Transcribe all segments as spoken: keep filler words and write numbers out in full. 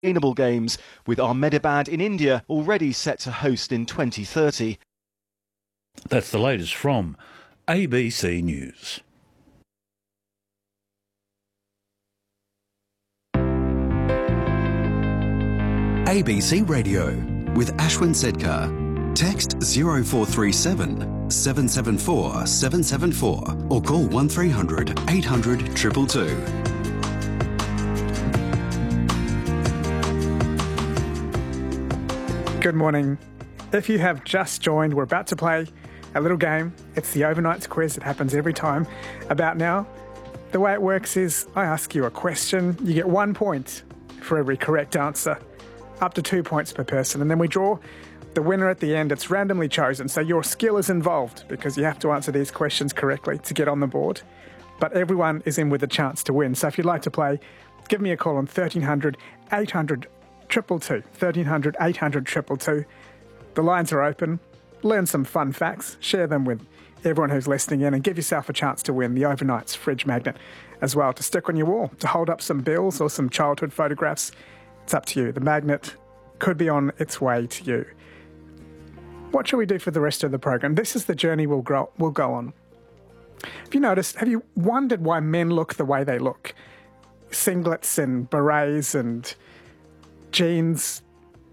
Sustainable Games, with Ahmedabad in India already set to host in twenty thirty. That's the latest from A B C News. A B C Radio with Ashwin Sedkar. Text zero four three seven, seven seven four, seven seven four or call one three hundred, eight hundred, two two two. Good morning. If you have just joined, we're about to play a little game. It's the Overnights quiz. It happens every time about now. The way it works is I ask you a question. You get one point for every correct answer, up to two points per person. And then we draw the winner at the end. It's randomly chosen. So your skill is involved because you have to answer these questions correctly to get on the board. But everyone is in with a chance to win. So if you'd like to play, give me a call on thirteen hundred, eight hundred, two two two. thirteen hundred, eight hundred, two two two. The lines are open. Learn some fun facts. Share them with everyone who's listening in and give yourself a chance to win the Overnight's fridge magnet as well to stick on your wall, to hold up some bills or some childhood photographs. It's up to you. The magnet could be on its way to you. What shall we do for the rest of the program? This is the journey we'll, grow, we'll go on. Have you noticed, have you wondered why men look the way they look? Singlets and berets and jeans,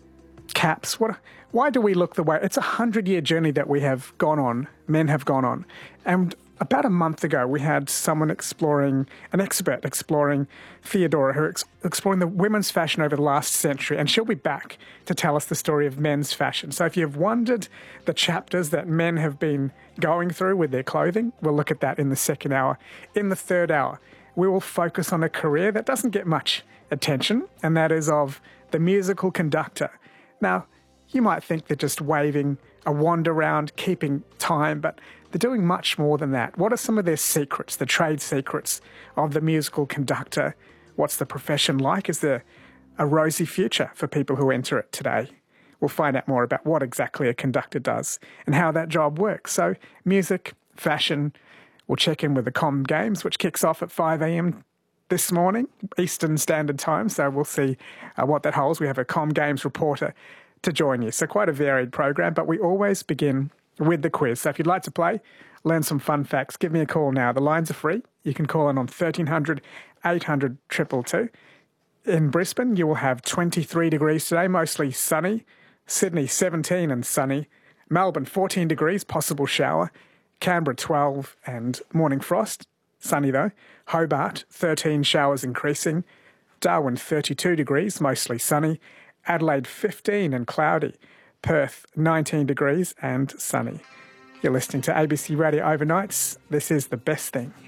caps. What? Why do we look the way? It's a hundred-year journey that we have gone on, men have gone on. And about a month ago, we had someone exploring, an expert exploring, Theodora, who ex- exploring the women's fashion over the last century. And she'll be back to tell us the story of men's fashion. So if you've wondered the chapters that men have been going through with their clothing, we'll look at that in the second hour. In the third hour, we will focus on a career that doesn't get much attention, and that is of the musical conductor. Now, you might think they're just waving a wand around, keeping time, but they're doing much more than that. What are some of their secrets, the trade secrets of the musical conductor? What's the profession like? Is there a rosy future for people who enter it today? We'll find out more about what exactly a conductor does and how that job works. So, music, fashion. We'll check in with the Com Games, which kicks off at five a.m. this morning, Eastern Standard Time. So we'll see uh, what that holds. We have a Com Games reporter to join you. So quite a varied program, but we always begin with the quiz. So if you'd like to play, learn some fun facts, give me a call now. The lines are free. You can call in on thirteen hundred, eight hundred, two two two. In Brisbane, you will have twenty-three degrees today, mostly sunny. Sydney, seventeen and sunny. Melbourne, fourteen degrees, possible shower. Canberra, twelve and morning frost. Sunny though. Hobart, thirteen, showers increasing. Darwin, thirty-two degrees, mostly sunny. Adelaide, fifteen and cloudy. Perth, nineteen degrees and sunny. You're listening to A B C Radio Overnights. This is The Best Thing.